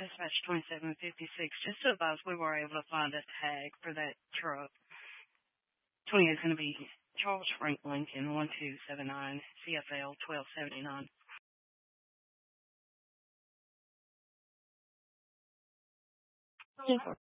Dispatch 2756. Just to advise, we were able to find a tag for that truck. 20 is going to be Charles Frank Lincoln, 1279, CFL 1279. Yes.